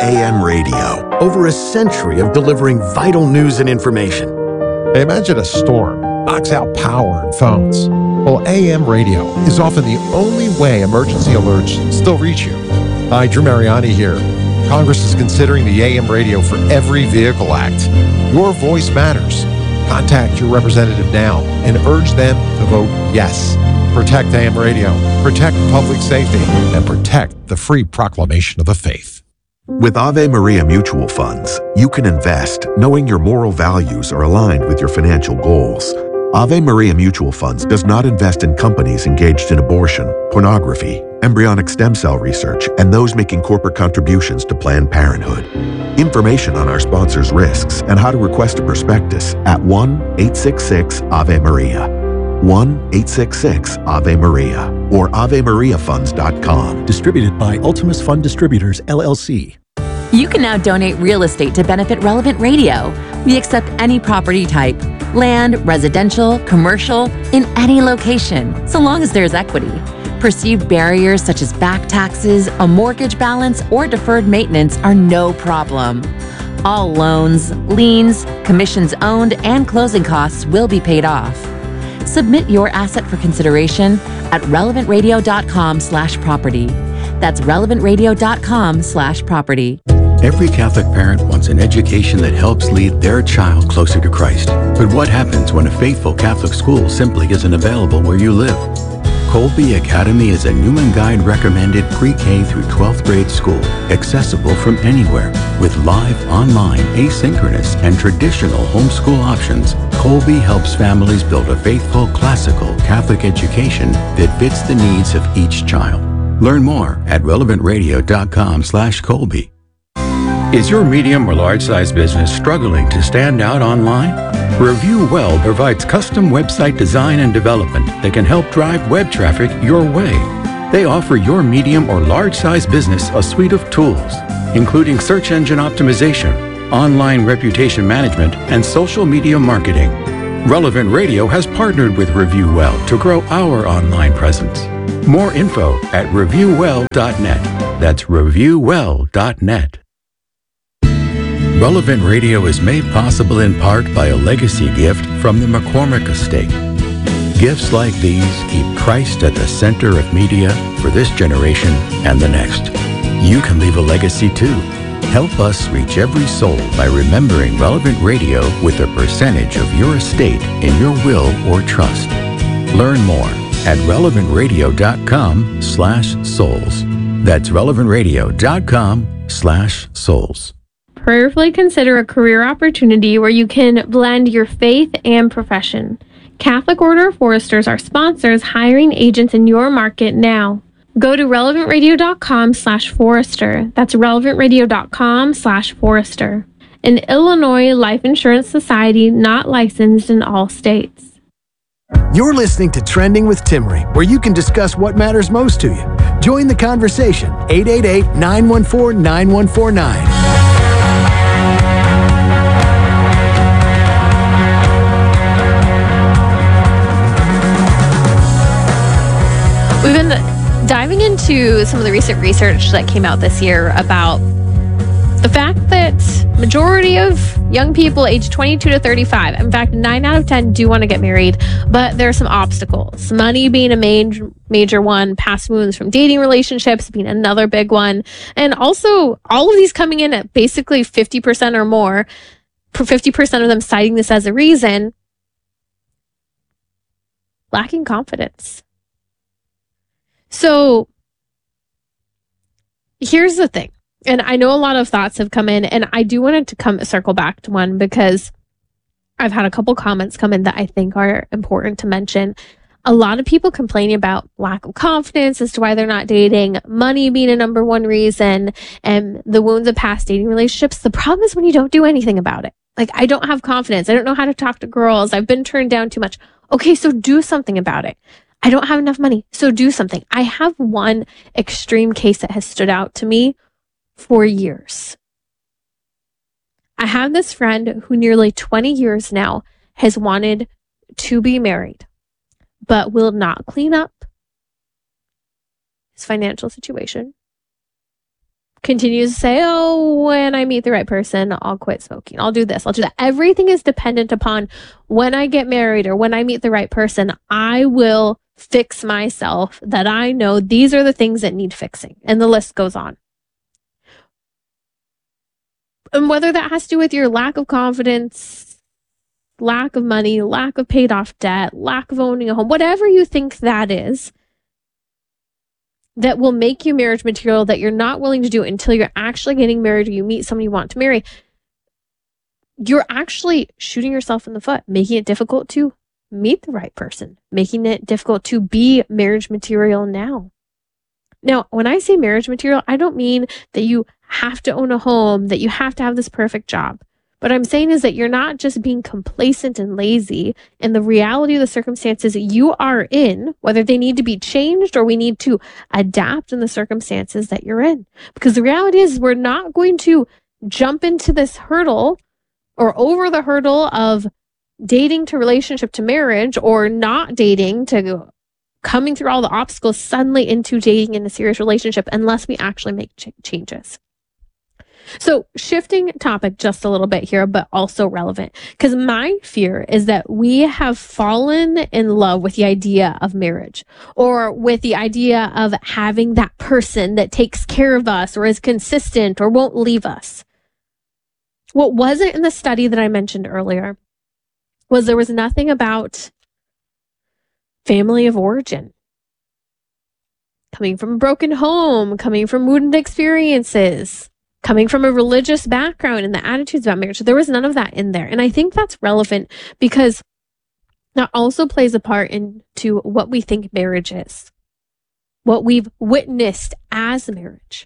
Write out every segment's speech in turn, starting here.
AM radio. Over a century of delivering vital news and information. Imagine a storm knocks out power and phones. Well, AM radio is often the only way emergency alerts still reach you. Hi, Drew Mariani here. Congress is considering the AM radio for Every Vehicle Act. Your voice matters. Contact your representative now and urge them to vote yes. Protect AM radio, protect public safety, and protect the free proclamation of the faith. With Ave Maria Mutual Funds, you can invest knowing your moral values are aligned with your financial goals. Ave Maria Mutual Funds does not invest in companies engaged in abortion, pornography, embryonic stem cell research, and those making corporate contributions to Planned Parenthood. Information on our sponsors' risks and how to request a prospectus at 1-866-AVE-MARIA. 1-866-AVE-MARIA or AveMariaFunds.com. Distributed by Ultimus Fund Distributors, LLC. You can now donate real estate to benefit Relevant Radio. We accept any property type, land, residential, commercial, in any location, so long as there's equity. Perceived barriers such as back taxes, a mortgage balance, or deferred maintenance are no problem. All loans, liens, commissions owned, and closing costs will be paid off. Submit your asset for consideration at relevantradio.com/property. That's relevantradio.com/property. Every Catholic parent wants an education that helps lead their child closer to Christ. But what happens when a faithful Catholic school simply isn't available where you live? Colby Academy is a Newman Guide recommended pre-K through 12th grade school, accessible from anywhere. With live, online, asynchronous, and traditional homeschool options, Colby helps families build a faithful, classical Catholic education that fits the needs of each child. Learn more at relevantradio.com/Colby. Is your medium or large-size business struggling to stand out online? Review Well provides custom website design and development that can help drive web traffic your way. They offer your medium or large-size business a suite of tools, including search engine optimization, online reputation management, and social media marketing. Relevant Radio has partnered with Review Well to grow our online presence. More info at reviewwell.net. That's reviewwell.net. Relevant Radio is made possible in part by a legacy gift from the McCormick Estate. Gifts like these keep Christ at the center of media for this generation and the next. You can leave a legacy too. Help us reach every soul by remembering Relevant Radio with a percentage of your estate in your will or trust. Learn more at relevantradio.com/souls. That's relevantradio.com/souls. Prayerfully consider a career opportunity where you can blend your faith and profession. Catholic Order of Foresters are sponsors hiring agents in your market now. Go to relevantradio.com/forester. That's relevantradio.com/forester. An Illinois Life Insurance Society not licensed in all states. You're listening to Trending with Timmerie, where you can discuss what matters most to you. Join the conversation. 888-914-9149. We've been diving into some of the recent research that came out this year about the fact that majority of young people aged 22 to 35, in fact, 9 out of 10 do want to get married, but there are some obstacles. Money being a major one, past wounds from dating relationships being another big one, and also all of these coming in at basically 50% or more, 50% of them citing this as a reason, lacking confidence. So here's the thing, and I know a lot of thoughts have come in, and I do want to circle back to one because I've had a couple comments come in that I think are important to mention. A lot of people complaining about lack of confidence as to why they're not dating, money being a number one reason, and the wounds of past dating relationships. The problem is when you don't do anything about it. Like, I don't have confidence. I don't know how to talk to girls. I've been turned down too much. Okay, so do something about it. I don't have enough money, so do something. I have one extreme case that has stood out to me for years. I have this friend who nearly 20 years now has wanted to be married, but will not clean up his financial situation, continues to say, oh, when I meet the right person, I'll quit smoking. I'll do this. I'll do that. Everything is dependent upon when I get married or when I meet the right person, I will fix myself, that I know these are the things that need fixing. And the list goes on. And whether that has to do with your lack of confidence, lack of money, lack of paid off debt, lack of owning a home, whatever you think that is, that will make you marriage material, that you're not willing to do until you're actually getting married or you meet someone you want to marry, you're actually shooting yourself in the foot, making it difficult to meet the right person, making it difficult to be marriage material now. Now, when I say marriage material, I don't mean that you have to own a home, that you have to have this perfect job. What I'm saying is that you're not just being complacent and lazy in the reality of the circumstances you are in, whether they need to be changed or we need to adapt in the circumstances that you're in. Because the reality is we're not going to jump into this hurdle or over the hurdle of dating to relationship to marriage, or not dating to coming through all the obstacles suddenly into dating in a serious relationship unless we actually make changes. So shifting topic just a little bit here, but also relevant, because my fear is that we have fallen in love with the idea of marriage, or with the idea of having that person that takes care of us or is consistent or won't leave us. What wasn't in the study that I mentioned earlier was there was nothing about family of origin, coming from a broken home, coming from wounded experiences, coming from a religious background and the attitudes about marriage. There was none of that in there. And I think that's relevant because that also plays a part into what we think marriage is, what we've witnessed as marriage.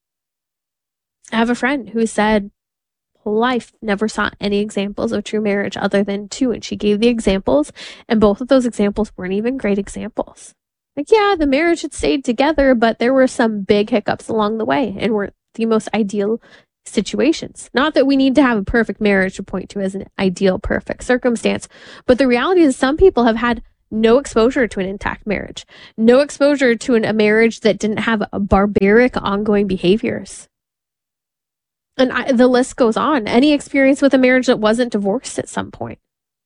I have a friend who said, whole life never saw any examples of true marriage other than two. And she gave the examples, and both of those examples weren't even great examples. Like, yeah, the marriage had stayed together, but there were some big hiccups along the way and weren't the most ideal situations. Not that we need to have a perfect marriage to point to as an ideal, perfect circumstance, but the reality is some people have had no exposure to an intact marriage, no exposure to a marriage that didn't have barbaric ongoing behaviors. And the list goes on. Any experience with a marriage that wasn't divorced at some point.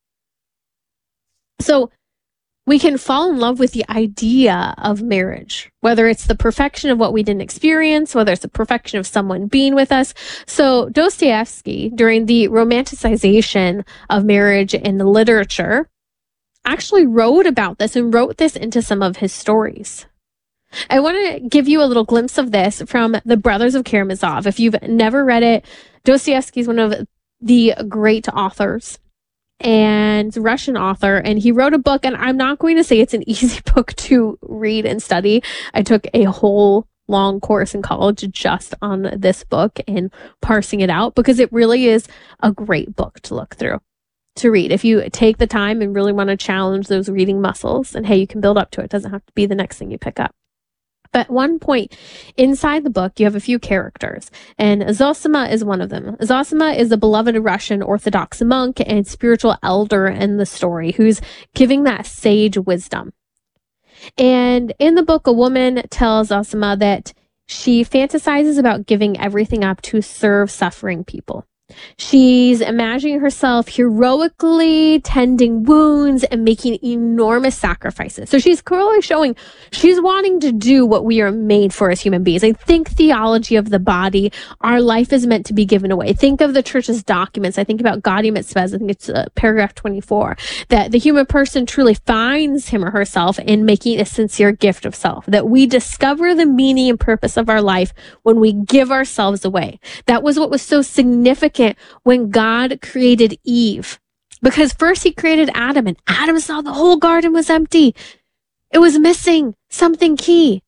So we can fall in love with the idea of marriage, whether it's the perfection of what we didn't experience, whether it's the perfection of someone being with us. So Dostoevsky, during the romanticization of marriage in the literature, actually wrote about this and wrote this into some of his stories. I want to give you a little glimpse of this from The Brothers of Karamazov. If you've never read it, Dostoevsky is one of the great authors and Russian author, and he wrote a book, and I'm not going to say it's an easy book to read and study. I took a whole long course in college just on this book and parsing it out, because it really is a great book to look through, to read. If you take the time and really want to challenge those reading muscles, and hey, you can build up to it. It doesn't have to be the next thing you pick up. But at one point inside the book, you have a few characters, and Zosima is one of them. Zosima is a beloved Russian Orthodox monk and spiritual elder in the story who's giving that sage wisdom. And in the book, a woman tells Zosima that she fantasizes about giving everything up to serve suffering people. She's imagining herself heroically tending wounds and making enormous sacrifices. So she's clearly showing she's wanting to do what we are made for as human beings. I think theology of the body, our life is meant to be given away. Think of the church's documents. I think about Gaudium et Spes. I think it's paragraph 24, that the human person truly finds him or herself in making a sincere gift of self, that we discover the meaning and purpose of our life when we give ourselves away. That was what was so significant when God created Eve, because first he created Adam, and Adam saw the whole garden was empty. It was missing something key.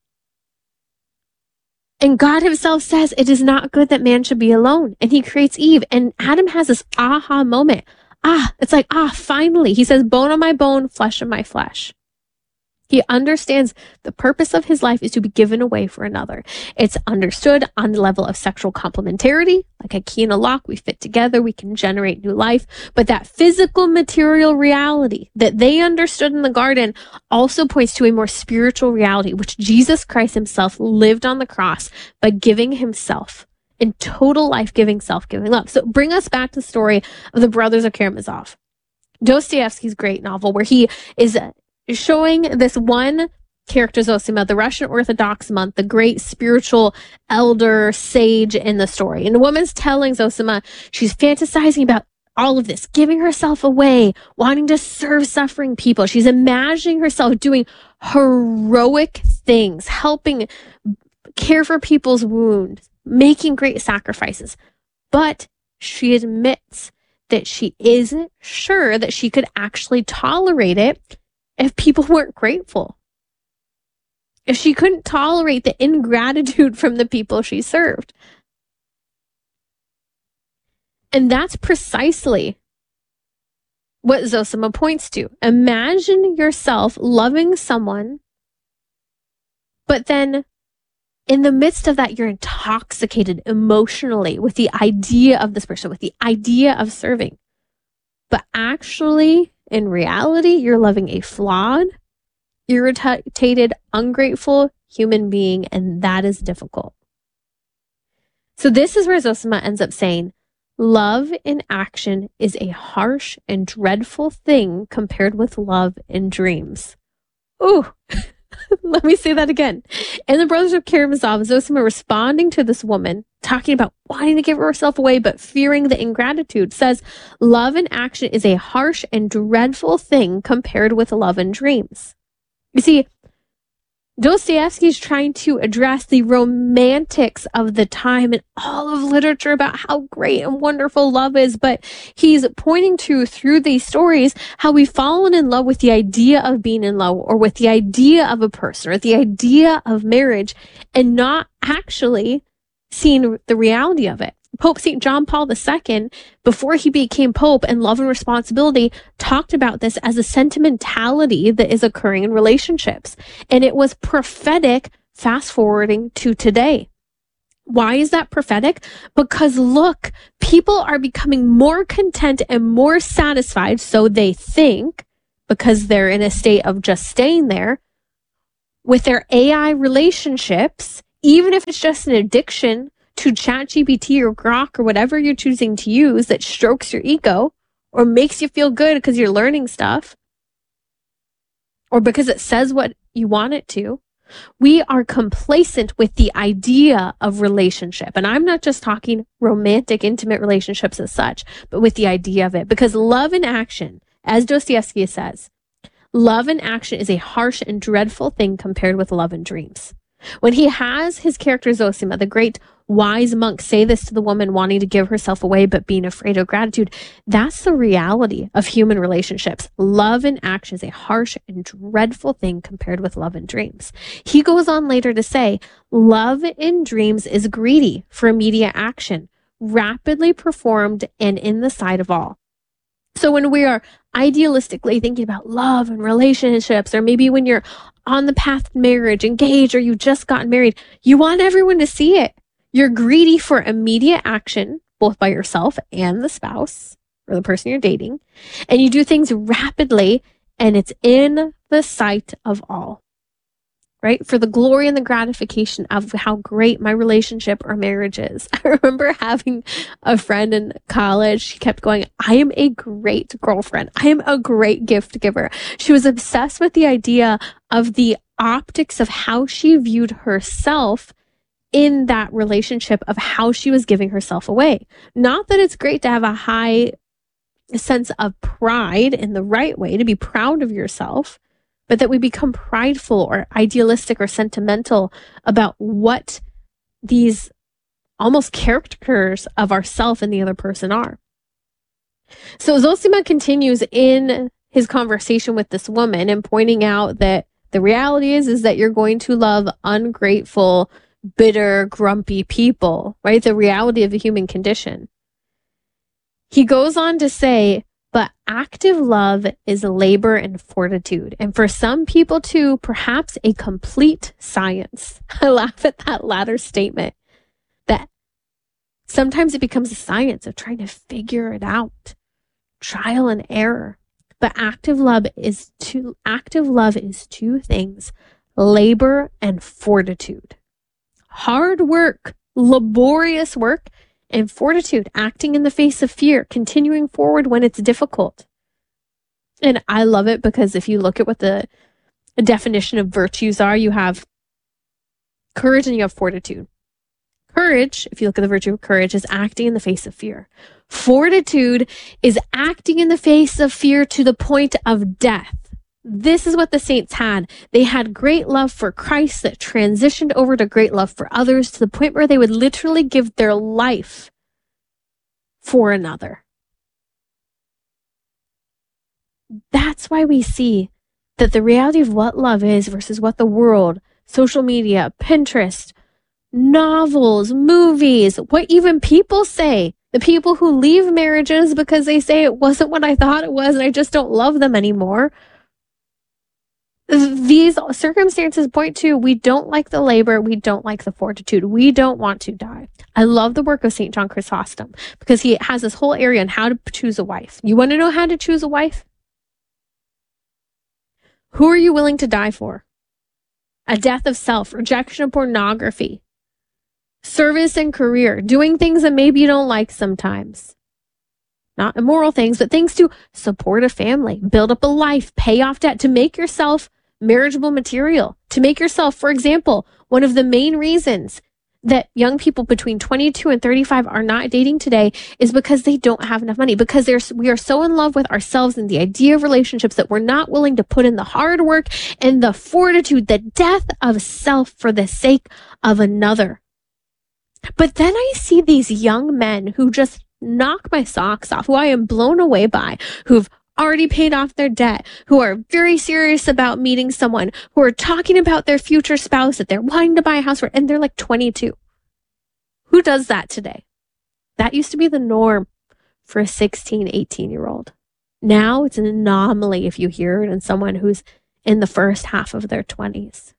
And God himself says it is not good that man should be alone. And he creates Eve, and Adam has this aha moment. It's like, finally. He says, bone of my bone, flesh of my flesh. He understands the purpose of his life is to be given away for another. It's understood on the level of sexual complementarity, Like a key and a lock, we fit together, we can generate new life. But that physical material reality that they understood in the garden also points to a more spiritual reality, which Jesus Christ himself lived on the cross by giving himself in total life-giving, self-giving love. So bring us back to the story of the Brothers of Karamazov, Dostoevsky's great novel, where he is showing this one character, Zosima, the Russian Orthodox monk, the great spiritual elder sage in the story. And the woman's telling Zosima, she's fantasizing about all of this, giving herself away, wanting to serve suffering people. She's imagining herself doing heroic things, helping care for people's wounds, making great sacrifices. But she admits that she isn't sure that she could actually tolerate it if people weren't grateful. If she couldn't tolerate the ingratitude from the people she served. And that's precisely what Zosima points to. Imagine yourself loving someone, but then in the midst of that, you're intoxicated emotionally with the idea of this person, with the idea of serving. But actually, in reality, you're loving a flawed, irritated, ungrateful human being, and that is difficult. So this is where Zosima ends up saying, love in action is a harsh and dreadful thing compared with love in dreams. Ooh, let me say that again. In the Brothers of Karamazov, Zosima responding to this woman, talking about wanting to give herself away, but fearing the ingratitude, says, love in action is a harsh and dreadful thing compared with love in dreams. You see, Dostoevsky is trying to address the romantics of the time and all of literature about how great and wonderful love is, but he's pointing to, through these stories, how we've fallen in love with the idea of being in love, or with the idea of a person, or the idea of marriage, and not actually seeing the reality of it. Pope St. John Paul II, before he became Pope, and Love and Responsibility, talked about this as a sentimentality that is occurring in relationships. And it was prophetic, fast forwarding to today. Why is that prophetic? Because look, people are becoming more content and more satisfied, so they think, because they're in a state of just staying there, with their AI relationships, even if it's just an addiction to ChatGPT or Grok or whatever you're choosing to use that strokes your ego or makes you feel good because you're learning stuff or because it says what you want it to. We are complacent with the idea of relationship. And I'm not just talking romantic, intimate relationships as such, but with the idea of it. Because love in action, as Dostoevsky says, love in action is a harsh and dreadful thing compared with love in dreams. When he has his character Zosima, the great wise monk, say this to the woman wanting to give herself away but being afraid of gratitude, that's the reality of human relationships. Love in action is a harsh and dreadful thing compared with love in dreams. He goes on later to say, love in dreams is greedy for immediate action, rapidly performed and in the sight of all. So when we are idealistically thinking about love and relationships, or maybe when you're on the path to marriage, engaged, or you just gotten married, you want everyone to see it. You're greedy for immediate action, both by yourself and the spouse or the person you're dating. And you do things rapidly, and it's in the sight of all. Right? For the glory and the gratification of how great my relationship or marriage is. I remember having a friend in college. She kept going, I am a great girlfriend. I am a great gift giver. She was obsessed with the idea of the optics of how she viewed herself in that relationship, of how she was giving herself away. Not that it's great to have a high sense of pride in the right way, to be proud of yourself, but that we become prideful or idealistic or sentimental about what these almost caricatures of ourself and the other person are. So Zosima continues in his conversation with this woman and pointing out that the reality is that you're going to love ungrateful, bitter, grumpy people, right? The reality of the human condition. He goes on to say, but active love is labor and fortitude. And for some people too, perhaps a complete science. I laugh at that latter statement. That Sometimes it becomes a science of trying to figure it out, trial and error. But active love is two things: labor and fortitude. Hard work, laborious work, and fortitude, acting in the face of fear, continuing forward when it's difficult. And I love it because if you look at what the definition of virtues are, you have courage and you have fortitude. Courage, if you look at the virtue of courage, is acting in the face of fear. Fortitude is acting in the face of fear to the point of death. This is what the saints had. They had great love for Christ that transitioned over to great love for others to the point where they would literally give their life for another. That's why we see that the reality of what love is versus what the world, social media, Pinterest, novels, movies, what even people say, the people who leave marriages because they say it wasn't what I thought it was and I just don't love them anymore. These circumstances point to we don't like the labor, we don't like the fortitude, we don't want to die. I love the work of St. John Chrysostom because he has this whole area on how to choose a wife. You want to know how to choose a wife? Who are you willing to die for? A death of self, rejection of pornography, service and career, doing things that maybe you don't like sometimes. Not immoral things, but things to support a family, build up a life, pay off debt, to make yourself marriageable material, to make yourself, for example, one of the main reasons that young people between 22 and 35 are not dating today is because they don't have enough money, because we are so in love with ourselves and the idea of relationships that we're not willing to put in the hard work and the fortitude, the death of self for the sake of another. But then I see these young men who just knock my socks off, who I am blown away by, who've already paid off their debt, who are very serious about meeting someone, who are talking about their future spouse, that they're wanting to buy a house for, and they're like 22. Who does that today? That used to be the norm for a 16, 18-year-old. Now it's an anomaly if you hear it in someone who's in the first half of their 20s.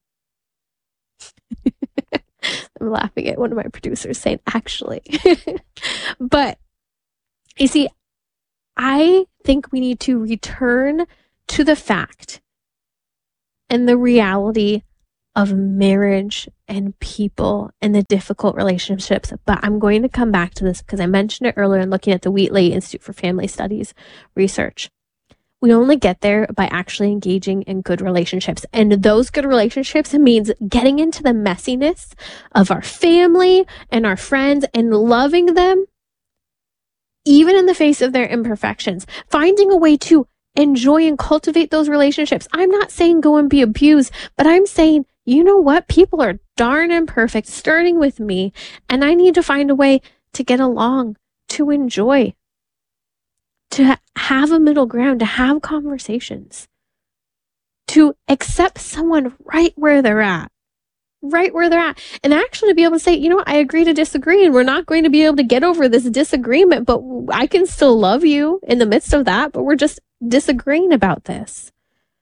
I'm laughing at one of my producers saying, actually. But you see, I think we need to return to the fact and the reality of marriage and people and the difficult relationships. But I'm going to come back to this because I mentioned it earlier in looking at the Wheatley Institute for Family Studies research. We only get there by actually engaging in good relationships. And those good relationships means getting into the messiness of our family and our friends and loving them, even in the face of their imperfections, finding a way to enjoy and cultivate those relationships. I'm not saying go and be abused, but I'm saying, you know what? People are darn imperfect, starting with me, and I need to find a way to get along, to enjoy, to have a middle ground, to have conversations, to accept someone right where they're at, and actually be able to say, you know what, I agree to disagree, and we're not going to be able to get over this disagreement, but I can still love you in the midst of that, but we're just disagreeing about this.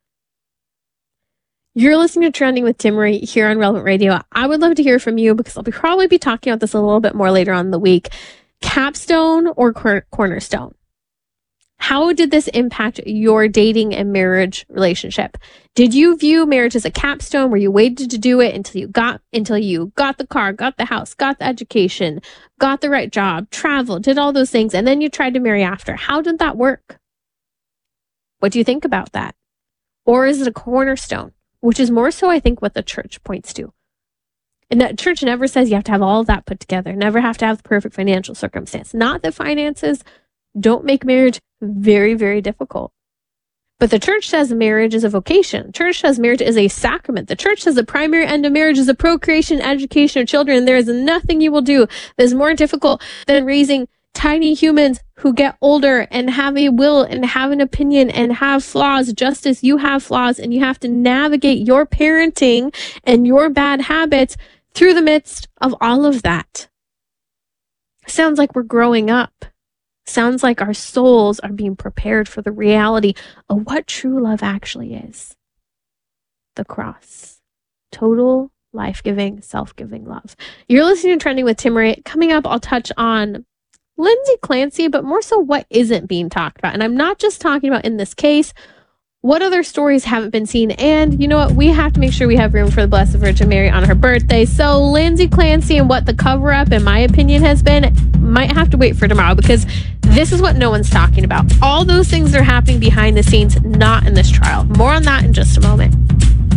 You're listening to Trending with Timmerie here on Relevant Radio. I would love to hear from you because I'll probably be talking about this a little bit more later on in the week. Capstone or cornerstone? How did this impact your dating and marriage relationship? Did you view marriage as a capstone where you waited to do it until you got the car, got the house, got the education, got the right job, traveled, did all those things, and then you tried to marry after? How did that work? What do you think about that? Or is it a cornerstone, which is more so, I think, what the church points to? And that church never says you have to have all of that put together, never have to have the perfect financial circumstance. Not that finances don't make marriage very, very difficult. But the church says marriage is a vocation. The church says marriage is a sacrament. The church says the primary end of marriage is the procreation, education of children. And there is nothing you will do that is more difficult than raising tiny humans who get older and have a will and have an opinion and have flaws, just as you have flaws, and you have to navigate your parenting and your bad habits through the midst of all of that. Sounds like we're growing up. Sounds like our souls are being prepared for the reality of what true love actually is. The cross. Total life-giving, self-giving love. You're listening to Trending with Timmerie. Coming up, I'll touch on Lindsay Clancy, but more so what isn't being talked about. And I'm not just talking about in this case. What other stories haven't been seen? And you know what? We have to make sure we have room for the Blessed Virgin Mary on her birthday. So Lindsay Clancy and what the cover-up, in my opinion, has been, might have to wait for tomorrow, because this is what no one's talking about. All those things are happening behind the scenes, not in this trial. More on that in just a moment.